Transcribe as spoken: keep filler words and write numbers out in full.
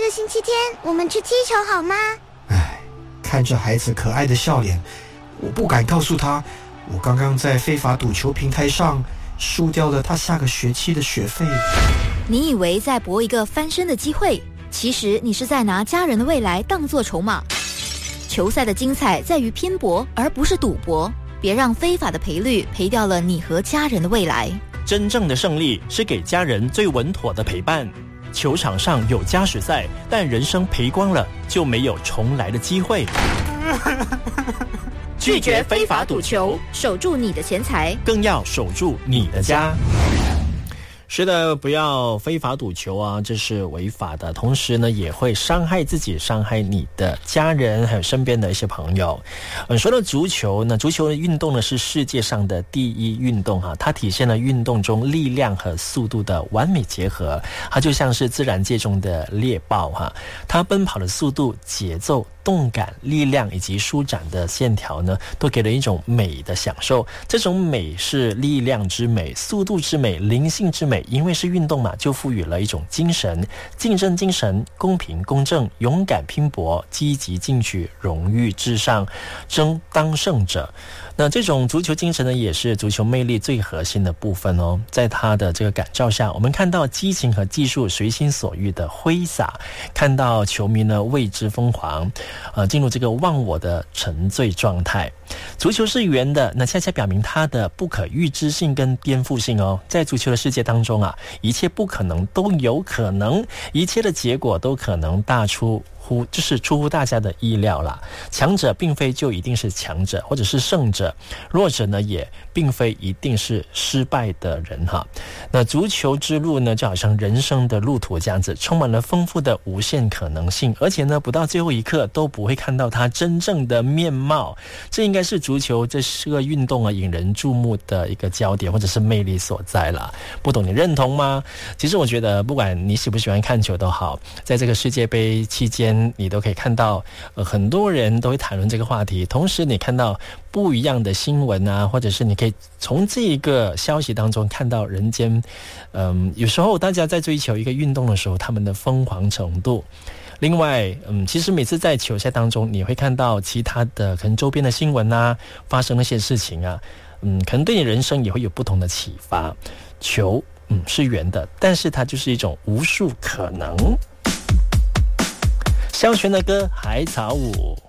个星期天我们去踢球好吗？ 唉，看着孩子可爱的笑脸，我不敢告诉他，我刚刚在非法赌球平台上输掉了他下个学期的学费。 你以为在搏一个翻身的机会，其实你是在拿家人的未来当作筹码。球赛的精彩在于拼搏，而不是赌博。别让非法的赔率赔掉了你和家人的未来。 真正的胜利是给家人最稳妥的陪伴。球场上有加时赛，但人生赔光了就没有重来的机会。 拒绝非法赌球，守住你的钱财， 更要守住你的家。是的，不要非法赌球啊，这是违法的，同时呢也会伤害自己，伤害你的家人还有身边的一些朋友。嗯，说到足球呢，足球的运动呢是世界上的第一运动哈、啊，它体现了运动中力量和速度的完美结合，它就像是自然界中的猎豹哈、啊，它奔跑的速度、节奏、动感、力量以及舒展的线条呢，都给人一种美的享受。这种美是力量之美、速度之美、灵性之美，因为是运动嘛，就赋予了一种精神，竞争精神、公平公正、勇敢拼搏、积极进取、荣誉至上、争当胜者。那这种足球精神呢，也是足球魅力最核心的部分哦。在它的这个感召下，我们看到激情和技术随心所欲的挥洒，看到球迷呢为之疯狂，呃，进入这个忘我的沉醉状态。足球是圆的，那恰恰表明它的不可预知性跟颠覆性哦。在足球的世界当中啊，一切不可能都有可能，一切的结果都可能大出乎就是出乎大家的意料啦。强者并非就一定是强者或者是胜者，弱者呢也并非一定是失败的人哈。那足球之路呢，就好像人生的路途这样子，充满了丰富的无限可能性，而且呢，不到最后一刻都不会看到它真正的面貌。这应该是足球这是个运动啊引人注目的一个焦点或者是魅力所在啦。不懂你认同吗？其实我觉得，不管你喜不喜欢看球都好，在这个世界杯期间，你都可以看到，呃，很多人都会谈论这个话题。同时，你看到不一样的新闻啊，或者是你可以从这一个消息当中看到人间，嗯，有时候大家在追求一个运动的时候，他们的疯狂程度。另外，嗯，其实每次在球赛当中，你会看到其他的可能周边的新闻啊，发生那些事情啊，嗯，可能对你人生也会有不同的启发。球，嗯，是圆的，但是它就是一种无数可能。萧全的歌《海草舞》。